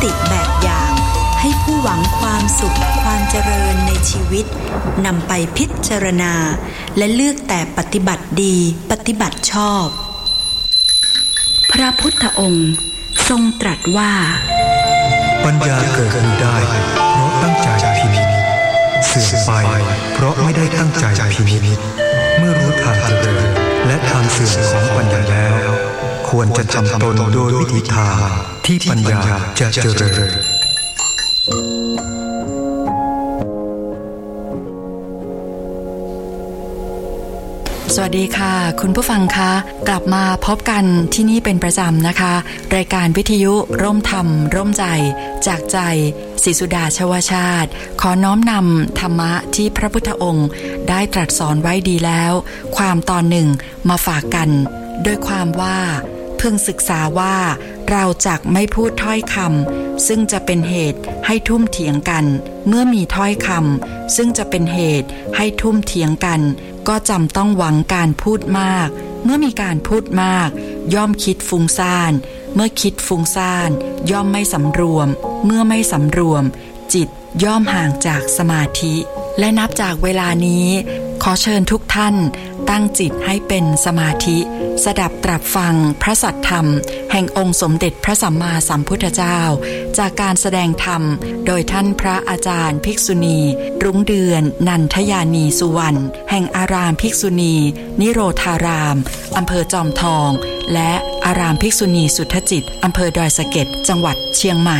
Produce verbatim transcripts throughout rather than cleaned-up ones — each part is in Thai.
ติแบบอย่างให้ผู้หวังความสุขความเจริญในชีวิตนำไปพิจารณาและเลือกแต่ปฏิบัติดีปฏิบัติชอบพระพุทธองค์ทรงตรัสว่าปัญญาเกิดขึ้นได้เพราะตั้งใจพินิจเสื่อมไปเพราะไม่ได้ตั้งใจพินิจเมื่อรู้ทางเจริญและทางเสื่อมของปัญญาแล้วควรจะทำตนโดยวิธีทางที่ปัญญาจะเจริญสวัสดีค่ะคุณผู้ฟังคะกลับมาพบกันที่นี่เป็นประจำนะคะรายการวิทยุร่มธรรมร่มใจจากใจศรีสุดาชวชาติขอน้อมนำธรรมะที่พระพุทธองค์ได้ตรัสสอนไว้ดีแล้วความตอนหนึ่งมาฝากกันโดยความว่าเพิ่งศึกษาว่าเราจักไม่พูดถ้อยคำซึ่งจะเป็นเหตุให้ทุ่มเถียงกันเมื่อมีถ้อยคำซึ่งจะเป็นเหตุให้ทุ่มเถียงกันก็จำต้องหวังการพูดมากเมื่อมีการพูดมากย่อมคิดฟุ้งซ่านเมื่อคิดฟุ้งซ่านย่อมไม่สำรวมเมื่อไม่สำรวมจิตย่อมห่างจากสมาธิและนับจากเวลานี้ขอเชิญทุกท่านตั้งจิตให้เป็นสมาธิสดับตรับฟังพระสัทธรรมแห่งองค์สมเด็จพระสัมมาสัมพุทธเจ้าจากการแสดงธรรมโดยท่านพระอาจารย์ภิกษุณีรุ้งเดือนนันทยานีสุวรรณแห่งอารามภิกษุณีนิโรธารามอำเภอจอมทองและอารามภิกษุณีสุทธจิตอำเภอดอยสะเก็ดจังหวัดเชียงใหม่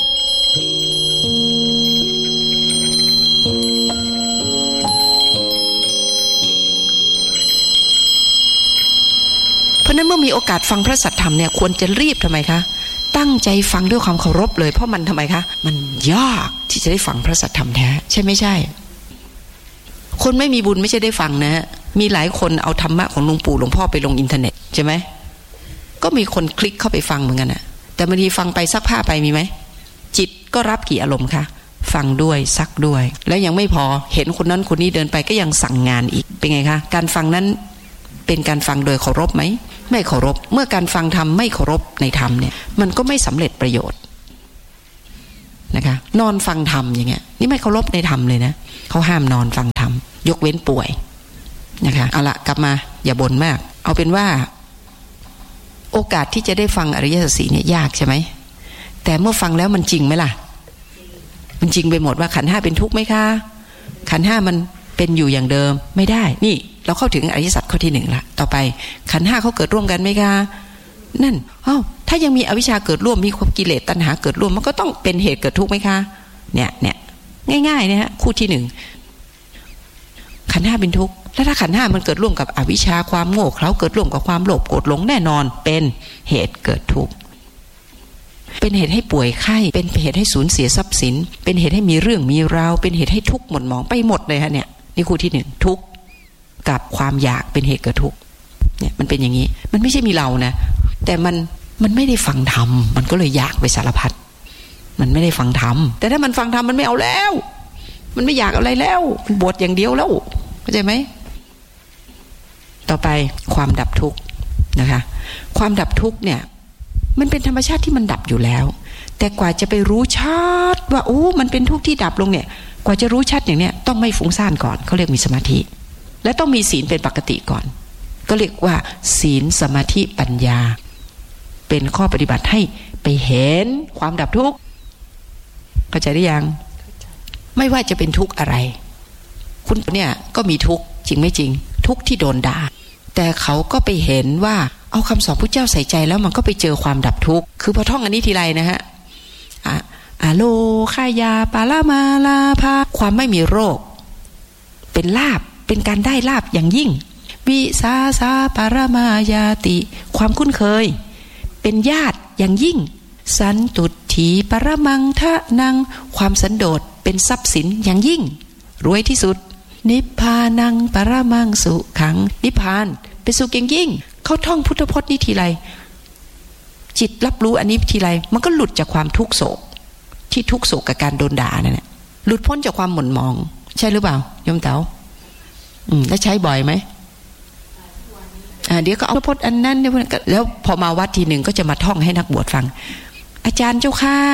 เพราะนั้นเมื่อมีโอกาสฟังพระสัทธรรมเนี่ยควรจะรีบทำไมคะตั้งใจฟังด้วยความเคารพเลยเพราะมันทำไมคะมันยากที่จะได้ฟังพระสัทธรรมแท้ใช่ไม่ใช่คนไม่มีบุญไม่ใช่ได้ฟังนะมีหลายคนเอาธรรมะของหลวงปู่หลวงพ่อไปลงอินเทอร์เน็ตใช่ไหมก็มีคนคลิกเข้าไปฟังเหมือนกันนะแต่บางทีฟังไปซักผ้าไปมีไหมจิตก็รับกี่อารมณ์คะฟังด้วยซักด้วยแล้วยังไม่พอเห็นคนนั้นคนนี้เดินไปก็ยังสั่งงานอีกเป็นไงคะการฟังนั้นเป็นการฟังโดยเคารพไหมไม่เคารพเมื่อการฟังธรรมไม่เคารพในธรรมเนี่ยมันก็ไม่สำเร็จประโยชน์นะคะนอนฟังธรรมอย่างเงี้ยนี่ไม่เคารพในธรรมเลยนะเขาห้ามนอนฟังธรรมยกเว้นป่วยนะคะเอาละกลับมาอย่าบ่นมากเอาเป็นว่าโอกาสที่จะได้ฟังอริยสัจสี่เนี่ยยากใช่ไหมแต่เมื่อฟังแล้วมันจริงไหมล่ะมันจริงไปหมดว่าขันธ์ห้าเป็นทุกข์ไหมคะขันธ์ห้ามันเป็นอยู่อย่างเดิมไม่ได้นี่เราเข้าถึงอริยสัจข้อที่หนึ่งละต่อไปขันธ์ห้าเขาเกิดร่วมกันไหมคะนั่นอ้าวถ้ายังมีอวิชชาเกิดร่วมมีความกิเลสตัณหาเกิดร่วมมันก็ต้องเป็นเหตุเกิดทุกข์ไหมคะเนี่ยเนี่ยง่ายๆนะฮะคู่ที่หนึ่งขันธ์ห้าเป็นทุกข์แล้วถ้าขันธ์ห้ามันเกิดร่วมกับอวิชชาความโง่เขลาเกิดร่วมกับความโลภโกรธหลงแน่นอนเป็นเหตุเกิดทุกข์เป็นเหตุให้ป่วยไข้เป็นเหตุให้สูญเสียทรัพย์สินเป็นเหตุให้มีเรื่องมีราวเป็นเหตุให้ทุกข์หม่นหมองไปหมดเลยฮะเนี่ยนี่คู่ที่หนึ่งทุกข์กับความอยากเป็นเหตุเกิดทุกข์เนี่ยมันเป็นอย่างนี้มันไม่ใช่มีเรานะแต่มันมันไม่ได้ฟังธรรมมันก็เลยอยากไปสารพัดมันไม่ได้ฟังธรรมแต่ถ้ามันฟังธรรมมันไม่เอาแล้วมันไม่อยากอะไรแล้วมันบวชอย่างเดียวแล้วเข้าใจไหมต่อไปความดับทุกข์นะคะความดับทุกข์เนี่ยมันเป็นธรรมชาติที่มันดับอยู่แล้วแต่กว่าจะไปรู้ชัดว่าโอ้มันเป็นทุกข์ที่ดับลงเนี่ยกว่าจะรู้ชัดอย่างเนี้ยต้องไม่ฟุ้งซ่านก่อนเขาเรียกมีสมาธิและต้องมีศีลเป็นปกติก่อนก็เรียกว่าศีลสมาธิปัญญาเป็นข้อปฏิบัติให้ไปเห็นความดับทุกข์เข้าใจหรือยังไม่ว่าจะเป็นทุกข์อะไรคุณเนี่ยก็มีทุกข์จริงไม่จริงทุกข์ที่โดนด่าแต่เขาก็ไปเห็นว่าเอาคำสอนพระเจ้าใส่ใจแล้วมันก็ไปเจอความดับทุกข์คือพอท่องอันนี้ทีไรนะฮะอะอะโลคายาปาลามาลาภาความไม่มีโรคเป็นลาภเป็นการได้ลาภอย่างยิ่งวิสาสาปารมายาติความคุ้นเคยเป็นญาติอย่างยิ่งสันตุถีปรมังทะนังความสันโดษเป็นทรัพย์สินอย่างยิ่งรวยที่สุดนิพพานังปรมังสุขังนิพพานเป็นสุขอย่างยิ่งเขาท่องพุทธพจน์นี้ทีไรจิตรับรู้อันนี้ทีไรมันก็หลุดจากความทุกโศกที่ทุกโศกกับการโดนด่านั่นแหละหลุดพ้นจากความหม่นหมองใช่หรือเปล่าโยมเต๋าอืมแล้วใช้บ่อยไหมอ่าเดี๋ยวก็เอาพจน์อันนั้นแล้วพอมาวัดทีหนึ่งก็จะมาท่องให้นักบวชฟังอาจารย์เจ้าข้า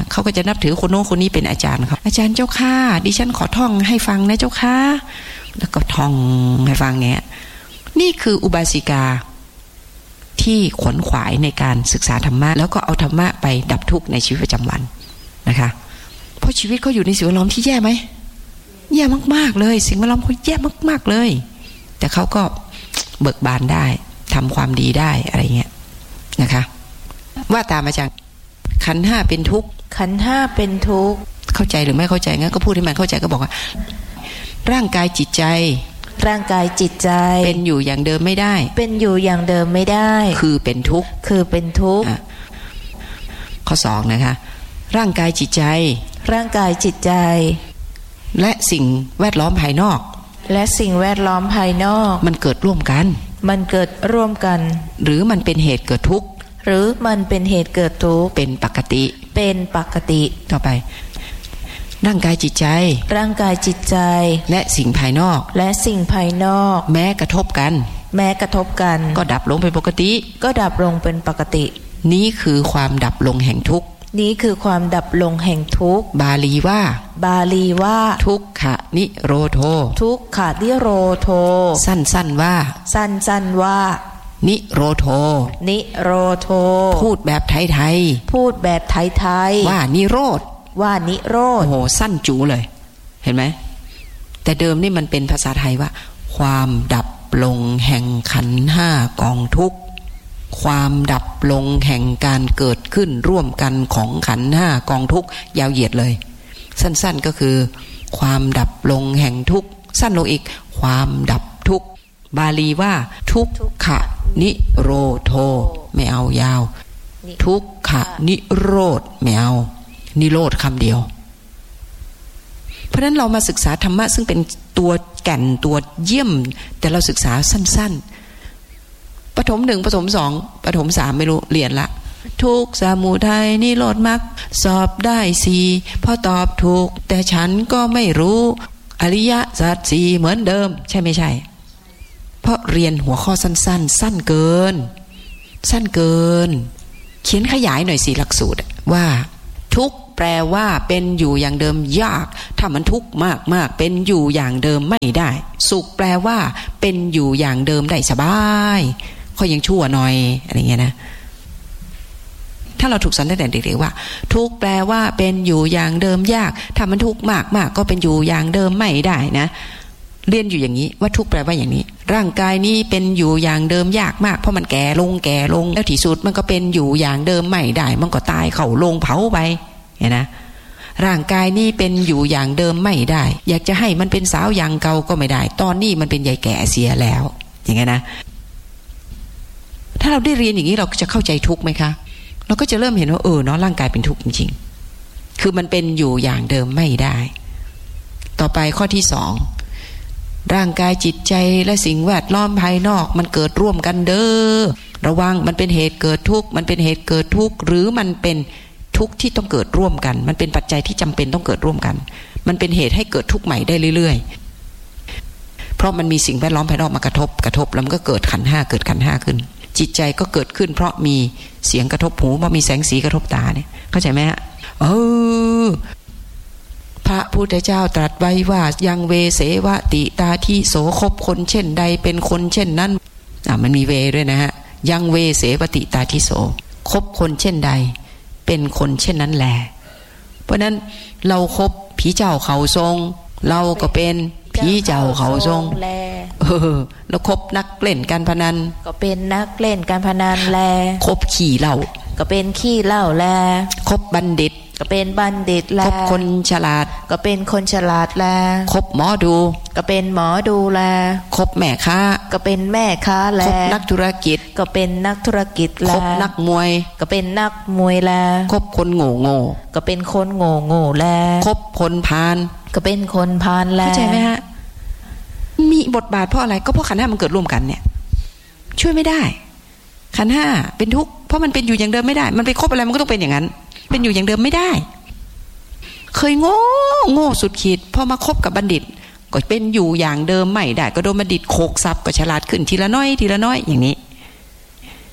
เขาก็จะนับถือคนโน้นคนนี้เป็นอาจารย์ครับอาจารย์เจ้าค่ะดิฉันขอท่องให้ฟังนะเจ้าค่ะแล้วก็ท่องให้ฟังเงี้ยนี่คืออุบาสิกาที่ขวนขวายในการศึกษาธรรมะแล้วก็เอาธรรมะไปดับทุกข์ในชีวิตประจำวันนะคะเพราะชีวิตเขาอยู่ในสิ่งแวดล้อมที่แย่ไหมแย่มากๆเลยสิ่งแวดล้อมเขาแย่มากๆเลยแต่เขาก็เบิกบานได้ทำความดีได้อะไรเงี้ยนะคะว่าตามอาจารย์ขันธ์ห้าเป็นทุกข์ขันธ์ห้าเป็นทุกข์เข้าใจหรือไม่เข้าใจงั้นก็พูดให้มันเข้าใจก็บอกว่าร่างกายจิตใจร่างกายจิตใจเป็นอยู่อย่างเดิมไม่ได้เป็นอยู่อย่างเดิมไม่ได้คือเป็นทุกข์คือเป็นทุกข์ข้อสองนะคะร่างกายจิตใจร่างกายจิตใจและสิ่งแวดล้อมภายนอกและสิ่งแวดล้อมภายนอกมันเกิดร่วมกันมันเกิดร่วมกันหรือมันเป็นเหตุเกิดทุกข์หรือมันเป็นเหตุเกิดทุกข์เป็นปกติเป็นปกติต่อไปร่างกายจิตใจร่างกายจิตใจและสิ่งภายนอกและสิ่งภายนอกแม้กระทบกันแม้กระทบกันก็ดับลงเป็นปกติก็ดับลงเป็นปกตินี้คือความดับลงแห่งทุกข์นี้คือความดับลงแห่งทุกข์บาลีว่าบาลีว่าทุกขนิโรโธทุกขนิโรโธสั้นๆว่าสั้นๆว่านิโรโธนิโรโธพูดแบบไทยๆพูดแบบไทยๆว่านิโรธว่านิโรธโอ้โหสั้นจูเลยเห็นไหมแต่เดิมนี่มันเป็นภาษาไทยว่าความดับลงแห่งขันธ์ห้ากองทุกข์ความดับลงแห่งการเกิดขึ้นร่วมกันของขันธ์ห้ากองทุกข์ยาวเหยียดเลยสั้นๆก็คือความดับลงแห่งทุกข์สั้นลงอีกความดับทุกข์บาลีว่าทุกขนิโรโธไม่เอายาวทุกขนิโรธไม่เอานิโรธคำเดียวเพราะนั้นเรามาศึกษาธรรมะซึ่งเป็นตัวแก่นตัวเยี่ยมแต่เราศึกษาสั้นๆประถมหนึ่งประถมสองประถมสามไม่รู้เรียนละทุกสมุทัยนิโรธมรรคสอบได้สี่พอตอบถูกแต่ฉันก็ไม่รู้อริยสัจสี่เหมือนเดิมใช่ไม่ใช่เพราะเรียนหัวข้อสั้นๆสั้นเกินสั้นเกินเขียนขยายหน่อยสิหลักสูตรว่าทุกข์แปลว่าเป็นอยู่อย่างเดิมยากถ้ามันทุกข์มากๆเป็นอยู่อย่างเดิมไม่ได้สุขแปลว่าเป็นอยู่อย่างเดิมได้สบายค่อยยังชั่วหน่อยอะไรเงี้ยนะถ้าเราถูกสอนตั้งแต่เด็กๆว่าทุกข์แปลว่าเป็นอยู่อย่างเดิมยากถ้ามันทุกข์มากๆก็เป็นอยู่อย่างเดิมไม่ได้นะเรียนอยู่อย่างนี้ว่าทุกข์แปลว่าอย่างนี้ร่างกายนี้เป็นอยู่อย่างเดิมยากมากเพราะมันแก่ลงแก่ลงแล้วที่สุดมันก็เป็นอยู่อย่างเดิมไม่ได้มันก็ตายเข้าโรงเผาไปเห็นนะร่างกายนี้เป็นอยู่อย่างเดิมไม่ได้อยากจะให้มันเป็นสาวอย่างเก่าก็ไม่ได้ตอนนี้มันเป็นยายแก่เสียแล้วอย่างเงี้ยนะถ้าเราได้เรียนอย่างนี้เราจะเข้าใจทุกข์ไหมคะเราก็จะเริ่มเห็นว่าเออเนาะร่างกายเป็นทุกข์จริงๆคือมันเป็นอยู่อย่างเดิมไม่ได้ต่อไปข้อที่สองร่างกายจิตใจและสิ่งแวดล้อมภายนอกมันเกิดร่วมกันเด้อระวังมันเป็นเหตุเกิดทุกข์มันเป็นเหตุเกิดทุกข์หรือมันเป็นทุกข์ที่ต้องเกิดร่วมกันมันเป็นปัจจัยที่จำเป็นต้องเกิดร่วมกันมันเป็นเหตุให้เกิดทุกข์ใหม่ได้เรื่อยๆเพราะมันมีสิ่งแวดล้อมภายนอกมากระทบกระทบแล้วมันก็เกิดขันธ์ห้าเกิดขันธ์ห้าขึ้นจิตใจก็เกิดขึ้นเพราะมีเสียงกระทบหูเพราะมีแสงสีกระทบตาเนี่ยเข้าใจไหมฮะเออพระพุทธเจ้าตรัสไว้ว่ายังเวเสวติตาทิโสคบคนเช่นใดเป็นคนเช่นนั้นอ่ะมันมีเวด้วยนะฮะยังเวเสวติตาทิโสคบคนเช่นใดเป็นคนเช่นนั้นแหละเพราะนั้นเราคบผีเจ้าเขาทรงเราก็เป็นผีเจ้าเขาทรงเออแล้วคบนักเล่นการพนันก็เป็นนักเล่นการพนันแลคบขี่เหล้าก็เป็นขี้เหล้าแลคบบัณฑิตก็เป็นบัณฑิตแลคบคนฉลาดก็เป็นคนฉลาดแลคบหมอดูก็เป็นหมอดูแลคบแม่ค้าก็เป็นแม่ค้าแลคบนักธุรกิจก็เป็นนักธุรกิจแลคบนักมวยก็เป็นนักมวยแลคบคนโง่โง่ก็เป็นคนโง่โง่แลคบคนพาลก็เป็นคนพาลแลเข้าใจไหมฮะมีบทบาทเพราะอะไรก็เพราะขันธ์ห้ามันเกิดร่วมกันเนี่ยช่วยไม่ได้ขันธ์ห้าเป็นทุกข์เพราะมันเป็นอยู่อย่างเดิมไม่ได้มันไปคบอะไรมันก็ต้องเป็นอย่างนั้นเป็นอยู่อย่างเดิมไม่ได้เคยโง่โง่สุดขีดพอมาคบกับบัณฑิตก็เป็นอยู่อย่างเดิมไม่ได้ก็โดนบัณฑิตโขกซับก็ฉลาดขึ้นทีละน้อยทีละน้อยอย่างนี้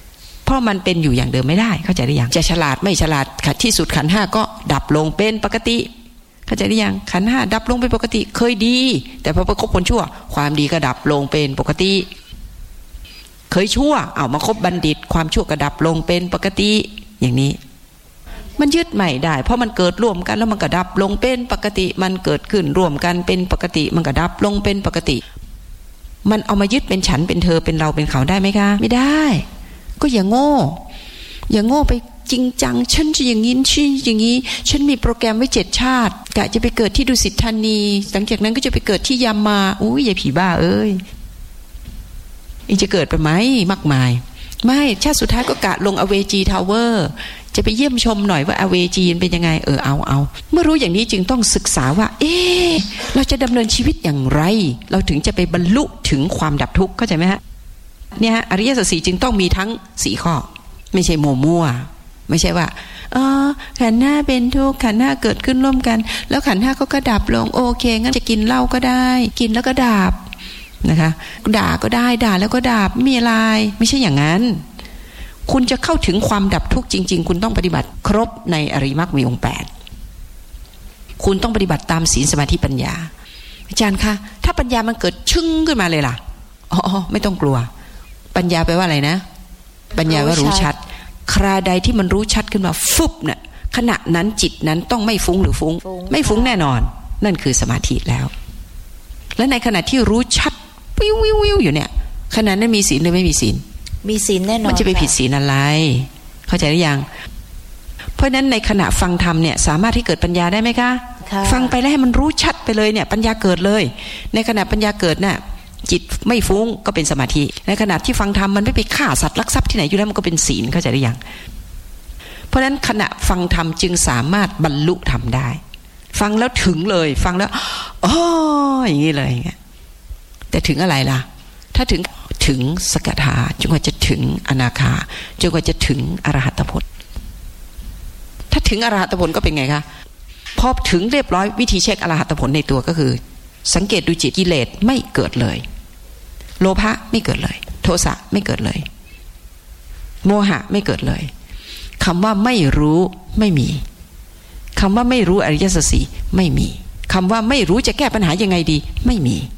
เพราะมันเป็นอยู่อย่างเดิมไม่ได้เข้าใจหรือยังจะฉลาดไม่ฉลาดที่สุดขันธ์ห้าก็ดับลงเป็นปกติเข้าใจหรือยังขันธ์ห้าดับลงเป็นปกติเคยดีแต่พอประคบคนชั่วความดีก็ดับลงเป็นปกติเคยชั่วเอามาคบบัณฑิตความชั่วก็ดับลงเป็นปกติอย่างนี้มันยึดใหม่ได้เพราะมันเกิดร่วมกันแล้วมันก็ดับลงเป็นปกติมันเกิดขึ้นร่วมกันเป็นปกติมันก็ดับลงเป็นปกติมันเอามายึดเป็นฉันเป็นเธอเป็นเราเป็นเขาได้ไหมคะไม่ได้ก็อย่าโง่อย่าโง่ไปจริงจังฉันจะอย่างนี้ฉันอย่างนี้ฉันมีโปรแกรมไว้เจ็ดชาติกะจะไปเกิดที่ดุสิตธานีหลังจากนั้นก็จะไปเกิดที่ยามาอุ้ยอย่าผีบ้าเอ้ยอีจะเกิดไปไหมมากมายไม่ชาติสุดท้ายก็กะลงอเวจีทาวเวอร์จะไปเยี่ยมชมหน่อยว่าอเวจีเป็นยังไงเออเอาเอาเมื่อรู้อย่างนี้จึงต้องศึกษาว่าเอ๊ะเราจะดำเนินชีวิตอย่างไรเราถึงจะไปบรรลุถึงความดับทุกข์เข้าใจไหมฮะเนี่ยฮะอริยสัจสี่จึงต้องมีทั้งสี่ข้อไม่ใช่มัวมั่วไม่ใช่ว่าอ๋อขันธ์ห้าเป็นทุกข์ขันธ์ห้าเกิดขึ้นร่วมกันแล้วขันธ์ห้าก็ดับลงโอเคงั้นจะกินเหล้าก็ได้กินแล้วก็ดับนะคะด่าก็ได้ด่าแล้วก็ดับมีอะไรไม่ใช่อย่างนั้นคุณจะเข้าถึงความดับทุกข์จริงๆคุณต้องปฏิบัติครบในอริยมรรคมีองค์แปดคุณต้องปฏิบัติตามศีลสมาธิปัญญาอาจารย์คะถ้าปัญญามันเกิดชึ้งขึ้นมาเลยล่ะอ๋อไม่ต้องกลัวปัญญาแปลว่าอะไรนะปัญญาว่ารู้ชัดคราใดที่มันรู้ชัดขึ้นมาฟึบเนี่ยขณะนั้นจิตนั้นต้องไม่ฟุ้งหรือฟุ้งไม่ฟุ้งแน่นอนนั่นคือสมาธิแล้วและในขณะที่รู้ชัดวิววิววิวอยู่เนี่ยขณะนั้นมีศีลหรือไม่มีศีลมีศีลแน่นอนมันจะไปผิดศีลอะไรเข้าใจหรือยังเพราะฉะนั้นในขณะฟังธรรมเนี่ยสามารถที่เกิดปัญญาได้ไหมคะฟังไปแล้วให้มันรู้ชัดไปเลยเนี่ยปัญญาเกิดเลยในขณะปัญญาเกิดน่ะจิตไม่ฟุ้งก็เป็นสมาธิในขณะที่ฟังธรรมมันไม่ไปฆ่าสัตว์ลักทรัพย์ที่ไหนอยู่แล้วมันก็เป็นศีลเข้าใจหรือยังเพราะฉะนั้นขณะฟังธรรมจึงสามารถบรรลุธรรมได้ฟังแล้วถึงเลยฟังแล้วอ๋ออย่างนี้เลยแต่ถึงอะไรล่ะถ้าถึงถึงสกทาจนกว่าจะถึงอนาคาจนกว่าจะถึงอรหัตผลถ้าถึงอรหัตผลก็เป็นไงคะพอถึงเรียบร้อยวิธีเช็คอรหัตผลในตัวก็คือสังเกตดูจิตกิเลสไม่เกิดเลยโลภะไม่เกิดเลยโทสะไม่เกิดเลยโมหะไม่เกิดเลยคำว่าไม่รู้ไม่มีคำว่าไม่รู้อริยสัจสี่ไม่มีคำว่าไม่รู้จะแก้ปัญหายังไงดีไม่มี